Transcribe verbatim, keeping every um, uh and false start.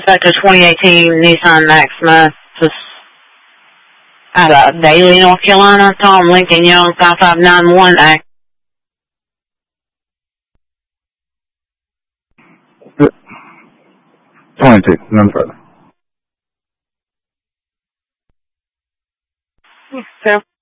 That's a twenty eighteen Nissan Maxima. Just out of Daly, North Carolina. Tom Lincoln Young, five five nine one. twenty-two, none further. So.